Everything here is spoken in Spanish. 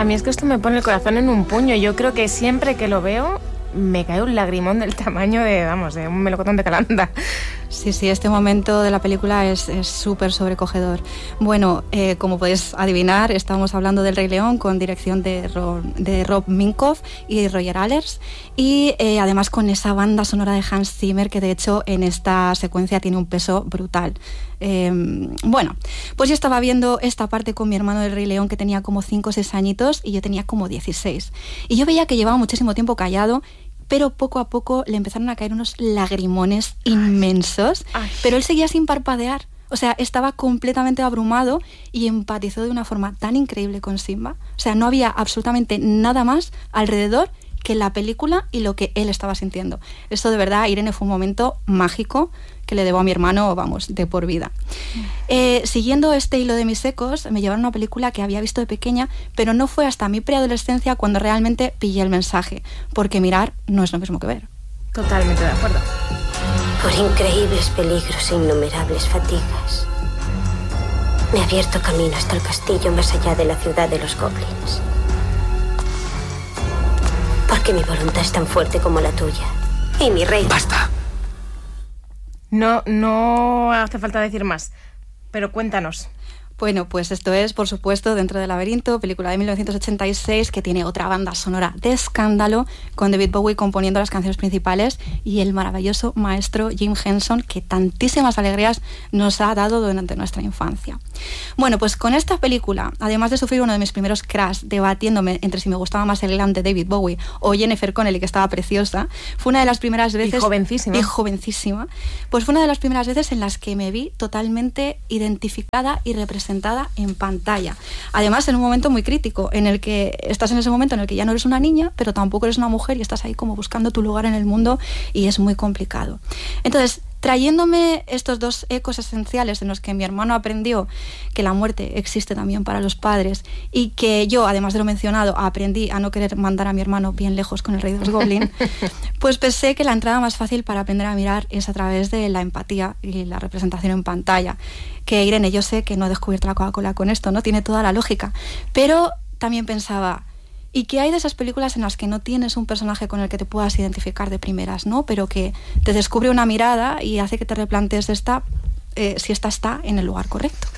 mí es que esto me pone el corazón en un puño. Yo creo que siempre que lo veo me cae un lagrimón del tamaño de un melocotón de Calanda. Sí, este momento de la película es súper sobrecogedor. Bueno, como podéis adivinar, estamos hablando del Rey León con dirección de Rob Minkoff y Roger Allers, y además con esa banda sonora de Hans Zimmer que de hecho en esta secuencia tiene un peso brutal. Bueno, pues yo estaba viendo esta parte con mi hermano del Rey León, que tenía como 5 o 6 añitos y yo tenía como 16, y yo veía que llevaba muchísimo tiempo callado, pero poco a poco le empezaron a caer unos lagrimones inmensos. Ay. Pero él seguía sin parpadear. O sea, estaba completamente abrumado y empatizó de una forma tan increíble con Simba. O sea, no había absolutamente nada más alrededor que la película y lo que él estaba sintiendo. Esto de verdad, Irene, fue un momento mágico que le debo a mi hermano, vamos, de por vida. Siguiendo este hilo de mis ecos, me llevaron a una película que había visto de pequeña, pero no fue hasta mi preadolescencia cuando realmente pillé el mensaje, porque mirar no es lo mismo que ver. Totalmente de acuerdo. Por increíbles peligros e innumerables fatigas, me he abierto camino hasta el castillo más allá de la ciudad de los goblins. Porque mi voluntad es tan fuerte como la tuya. Y mi rey... ¡Basta! No hace falta decir más, pero cuéntanos. Bueno, pues esto es, por supuesto, Dentro del laberinto, película de 1986 que tiene otra banda sonora de escándalo, con David Bowie componiendo las canciones principales y el maravilloso maestro Jim Henson, que tantísimas alegrías nos ha dado durante nuestra infancia. Bueno, pues con esta película, además de sufrir uno de mis primeros crash debatiéndome entre si me gustaba más el glam de David Bowie o Jennifer Connelly, que estaba preciosa, fue una de las primeras veces... Y jovencísima. Pues fue una de las primeras veces en las que me vi totalmente identificada y representada en pantalla. Además, en un momento muy crítico, en el que estás en ese momento en el que ya no eres una niña, pero tampoco eres una mujer y estás ahí como buscando tu lugar en el mundo y es muy complicado. Entonces, trayéndome estos dos ecos esenciales en los que mi hermano aprendió que la muerte existe también para los padres y que yo, además de lo mencionado, aprendí a no querer mandar a mi hermano bien lejos con el Rey de los Goblins, pues pensé que la entrada más fácil para aprender a mirar es a través de la empatía y la representación en pantalla. Que Irene, yo sé que no he descubierto la Coca-Cola con esto, ¿no? Tiene toda la lógica. Pero también pensaba... ¿Y qué hay de esas películas en las que no tienes un personaje con el que te puedas identificar de primeras, ¿no? Pero que te descubre una mirada y hace que te replantees si esta está en el lugar correcto?